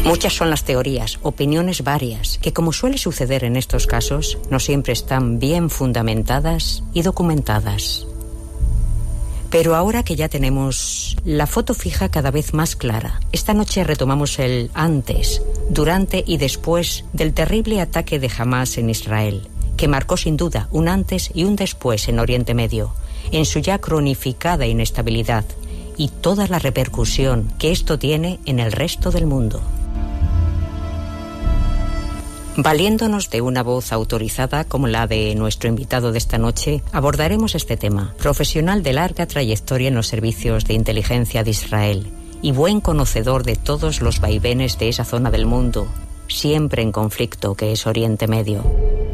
Muchas son las teorías, opiniones varias, que como suele suceder en estos casos, no siempre están bien fundamentadas y documentadas. Pero ahora que ya tenemos la foto fija cada vez más clara, esta noche retomamos el antes, durante y después del terrible ataque de Hamás en Israel, que marcó sin duda un antes y un después en Oriente Medio, en su ya cronificada inestabilidad y toda la repercusión que esto tiene en el resto del mundo. Valiéndonos de una voz autorizada como la de nuestro invitado de esta noche, abordaremos este tema. Profesional de larga trayectoria en los servicios de inteligencia de Israel y buen conocedor de todos los vaivenes de esa zona del mundo, siempre en conflicto, que es Oriente Medio.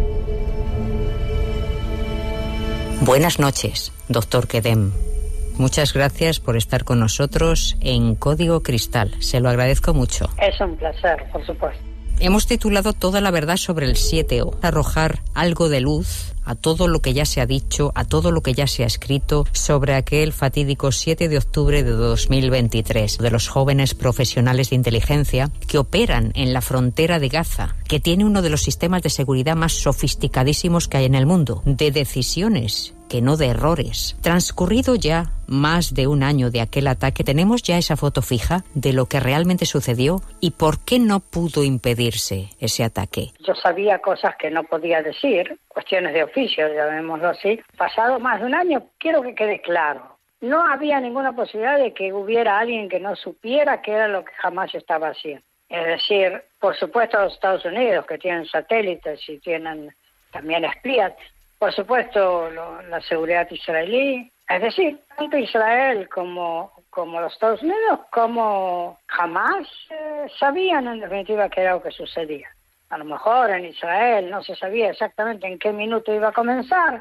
Buenas noches, doctor Kedem. Muchas gracias por estar con nosotros en Código Cristal. Se lo agradezco mucho. Es un placer, por supuesto. Hemos titulado Toda la verdad sobre el 7O, arrojar algo de luz a todo lo que ya se ha dicho, a todo lo que ya se ha escrito sobre aquel fatídico 7 de octubre de 2023, de los jóvenes profesionales de inteligencia que operan en la frontera de Gaza, que tiene uno de los sistemas de seguridad más sofisticadísimos que hay en el mundo, de decisiones que no de errores. Transcurrido ya más de un año de aquel ataque, ¿tenemos ya esa foto fija de lo que realmente sucedió y por qué no pudo impedirse ese ataque? Yo sabía cosas que no podía decir, cuestiones de oficio, llamémoslo así. Pasado más de un año, quiero que quede claro, no había ninguna posibilidad de que hubiera alguien que no supiera qué era lo que Hamás estaba haciendo. Es decir, por supuesto los Estados Unidos, que tienen satélites y tienen también espías, por supuesto la seguridad israelí, es decir, tanto Israel como los Estados Unidos, como Hamás, sabían en definitiva qué era lo que sucedía. A lo mejor en Israel no se sabía exactamente en qué minuto iba a comenzar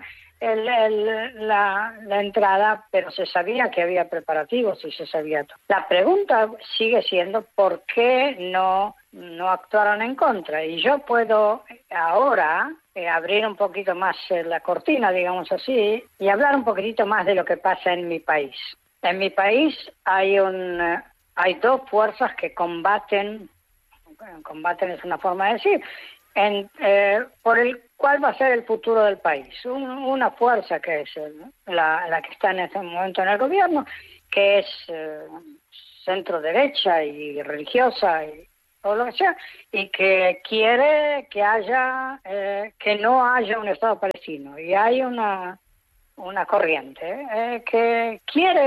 la entrada, pero se sabía que había preparativos y se sabía todo. La pregunta sigue siendo ¿por qué no actuaron en contra? Y yo puedo ahora abrir un poquito más la cortina, digamos así, y hablar un poquitito más de lo que pasa en mi país. En mi país hay dos fuerzas que combaten es una forma de decir, por el cuál va a ser el futuro del país. Una fuerza que es la que está en este momento en el gobierno, que es centro derecha y religiosa y todo lo que sea, y que quiere que no haya un Estado palestino. Y hay una corriente que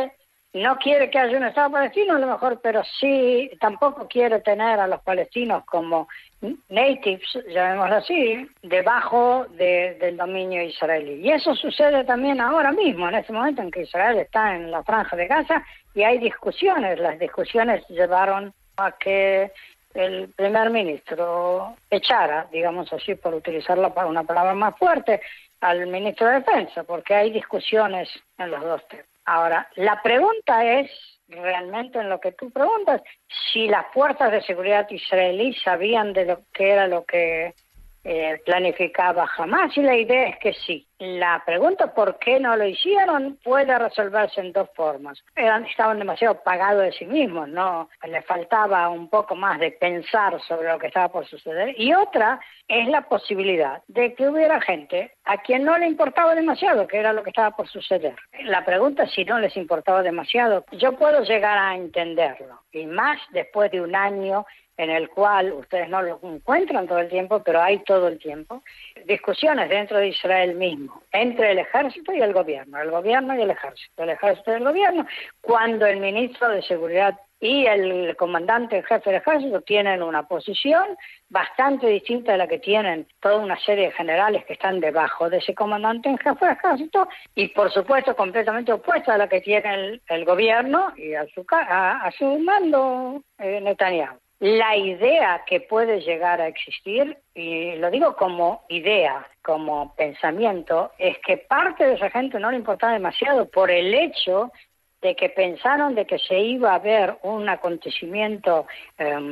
no quiere que haya un Estado palestino a lo mejor, pero sí tampoco quiere tener a los palestinos como natives, llamémoslo así, debajo del dominio israelí. Y eso sucede también ahora mismo, en este momento en que Israel está en la franja de Gaza y hay discusiones. Las discusiones llevaron a que el primer ministro echara, digamos así, por utilizar una palabra más fuerte, al ministro de Defensa, porque hay discusiones en los dos temas. Ahora, la pregunta es, realmente en lo que tú preguntas, si las fuerzas de seguridad israelí sabían de lo que era lo que planificaba Hamás, y la idea es que sí. La pregunta por qué no lo hicieron puede resolverse en dos formas. Estaban demasiado pagados de sí mismos, no les faltaba un poco más de pensar sobre lo que estaba por suceder. Y otra es la posibilidad de que hubiera gente a quien no le importaba demasiado que era lo que estaba por suceder. La pregunta es si no les importaba demasiado. Yo puedo llegar a entenderlo, y más después de un año en el cual ustedes no lo encuentran todo el tiempo, pero hay todo el tiempo, discusiones dentro de Israel mismo, entre el ejército y el gobierno y el ejército y el gobierno, cuando el ministro de Seguridad y el comandante en jefe del ejército tienen una posición bastante distinta de la que tienen toda una serie de generales que están debajo de ese comandante en jefe del ejército, y por supuesto completamente opuesta a la que tiene el gobierno y a su mando Netanyahu. La idea que puede llegar a existir, y lo digo como idea, como pensamiento, es que parte de esa gente no le importaba demasiado por el hecho de que pensaron de que se iba a ver un acontecimiento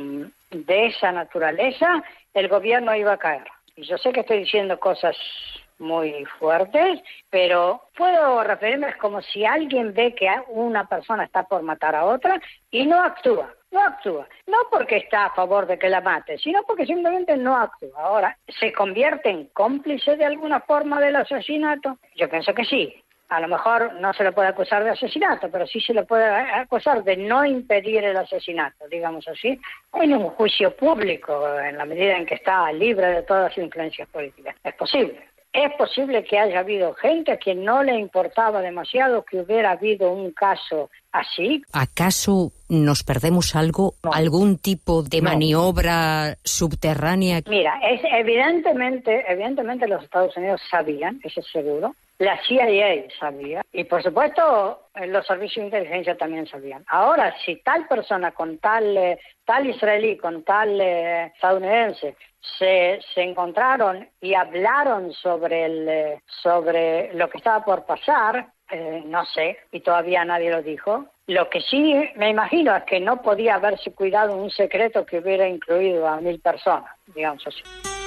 de esa naturaleza, el gobierno iba a caer. Y yo sé que estoy diciendo cosas muy fuertes, pero puedo referirme como si alguien ve que una persona está por matar a otra y no actúa. No porque está a favor de que la mate, sino porque simplemente no actúa. Ahora, ¿se convierte en cómplice de alguna forma del asesinato? Yo pienso que sí. A lo mejor no se le puede acusar de asesinato, pero sí se le puede acusar de no impedir el asesinato, digamos así, en un juicio público, en la medida en que está libre de todas las influencias políticas. Es posible. Es posible que haya habido gente a quien no le importaba demasiado que hubiera habido un caso así. ¿Acaso nos perdemos algo? No. ¿Algún tipo de maniobra subterránea? Mira, evidentemente los Estados Unidos sabían, eso es seguro. La CIA sabía y, por supuesto, los servicios de inteligencia también sabían. Ahora, si tal persona con tal israelí, con tal estadounidense, se encontraron y hablaron sobre lo que estaba por pasar, no sé, y todavía nadie lo dijo. Lo que sí me imagino es que no podía haberse cuidado un secreto que hubiera incluido a 1000 personas, digamos así.